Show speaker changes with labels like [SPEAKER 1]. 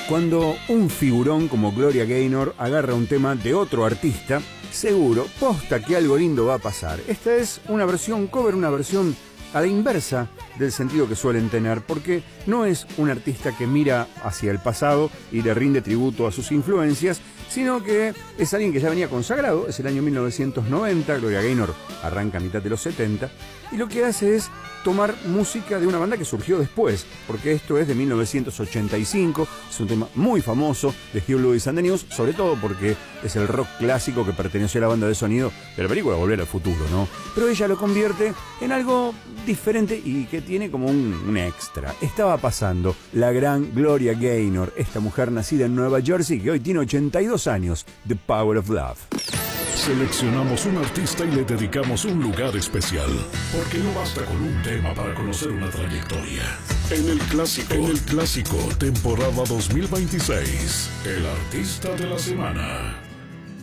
[SPEAKER 1] Cuando un figurón como Gloria Gaynor agarra un tema de otro artista, seguro, posta que algo lindo va a pasar. Esta es una versión cover, una versión a la inversa del sentido que suelen tener, porque no es un artista que mira hacia el pasado y le rinde tributo a sus influencias, sino que es alguien que ya venía consagrado. Es el año 1990, Gloria Gaynor arranca a mitad de los 70, y lo que hace es tomar música de una banda que surgió después, porque esto es de 1985, es un tema muy famoso de Huey Lewis and the News, sobre todo porque es el rock clásico que perteneció a la banda de sonido de la película Volver al Futuro, ¿no? Pero ella lo convierte en algo diferente y que tiene como un extra. Estaba pasando la gran Gloria Gaynor, esta mujer nacida en Nueva Jersey que hoy tiene 82 años, The Power of Love.
[SPEAKER 2] Seleccionamos un artista y le dedicamos un lugar especial, porque no basta con un tema para conocer una trayectoria. En el clásico, temporada 2026, el artista de la semana.